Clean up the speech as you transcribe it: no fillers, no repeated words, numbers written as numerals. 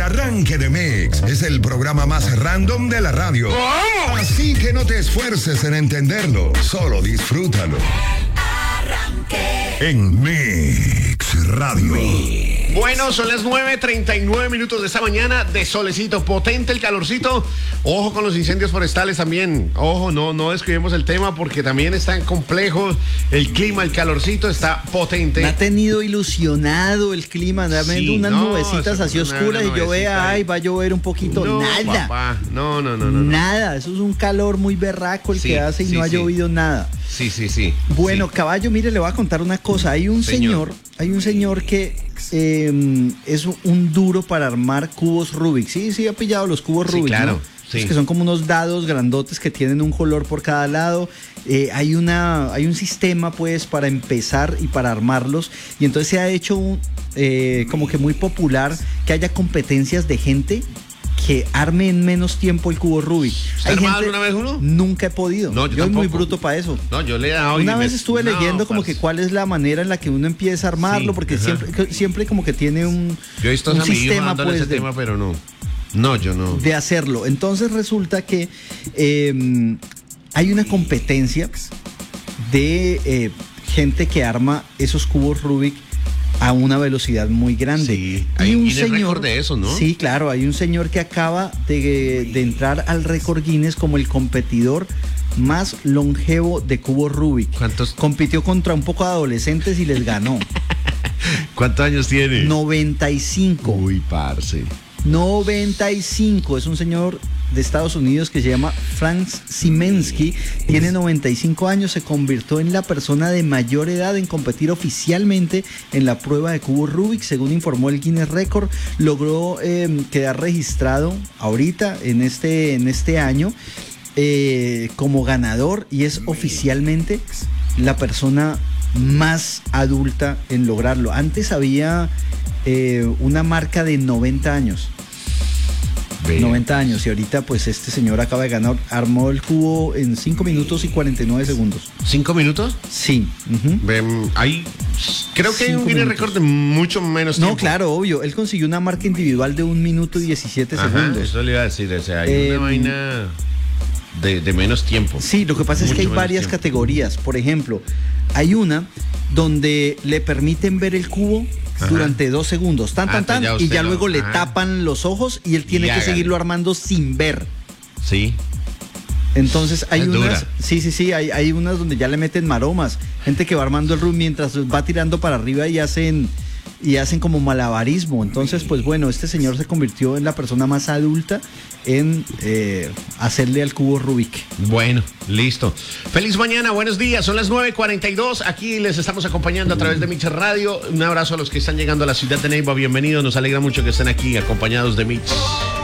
El arranque de Mix es el programa más random de la radio. ¡Oh! Así que no te esfuerces en entenderlo, solo disfrútalo. El arranque en Mix Radio. Bueno, son las 9:39 de esta mañana de solecito, potente el calorcito. Ojo con los incendios forestales también. Ojo, no descuidemos el tema porque también está complejo el clima, el calorcito está potente. Me ha tenido ilusionado el clima, dame unas nubecitas así oscuras y yo vea, ay, va a llover un poquito. No, nada. Papá. No. Nada, eso es un calor muy berraco el que hace y no ha llovido nada. Sí. Bueno, caballo, mire, le voy a contar una cosa. Hay un señor que es un duro para armar cubos Rubik. Sí, ha pillado los cubos Rubik. Claro. ¿no? Sí. Es que son como unos dados grandotes que tienen un color por cada lado. Hay un sistema pues para empezar y para armarlos. Y entonces se ha hecho como que muy popular que haya competencias de gente que arme en menos tiempo el cubo Rubik. ¿Has armado alguna vez uno? Nunca he podido. No, yo soy muy bruto para eso. No, yo le he dado. Una vez estuve leyendo como que cuál es la manera en la que uno empieza a armarlo, porque siempre como que tiene un yo he visto un sistema pues ese tema, pero no. No, yo no. De hacerlo. Entonces resulta que hay una competencia de gente que arma esos cubos Rubik a una velocidad muy grande. Sí, hay un récord de eso, ¿no? Sí, claro, hay un señor que acaba de entrar al récord Guinness como el competidor más longevo de cubos Rubik. ¿Cuántos? Compitió contra un poco de adolescentes y les ganó. ¿Cuántos años tiene? 95. Uy, parce. 95, es un señor de Estados Unidos que se llama Franz Simensky, tiene 95 años, se convirtió en la persona de mayor edad en competir oficialmente en la prueba de cubo Rubik, según informó el Guinness Record, logró quedar registrado ahorita en este año como ganador y es oficialmente la persona más adulta en lograrlo. Antes había una marca de 90 años. 90 años y ahorita pues este señor acaba de ganar, armó el cubo en 5 minutos y 49 segundos. ¿5 minutos? Sí. Creo que hay un Guinness Record de mucho menos tiempo. No, claro, obvio. Él consiguió una marca individual de 1 minuto y 17 segundos. Eso le iba a decir, o sea, hay una vaina de menos tiempo. Sí, lo que pasa es que hay varias categorías. Por ejemplo, hay una donde le permiten ver el cubo durante 2 segundos, y ya luego le tapan los ojos y él tiene que seguirlo armando sin ver. Sí. Entonces hay unas, dura. hay unas donde ya le meten maromas, gente que va armando el Rubik mientras va tirando para arriba y hacen como malabarismo. Entonces, pues bueno, este señor se convirtió en la persona más adulta en hacerle al cubo Rubik. Bueno, listo. Feliz mañana, buenos días. Son las 9:42. Aquí les estamos acompañando a través de Mix Radio. Un abrazo a los que están llegando a la ciudad de Neiva. Bienvenidos. Nos alegra mucho que estén aquí acompañados de Mix.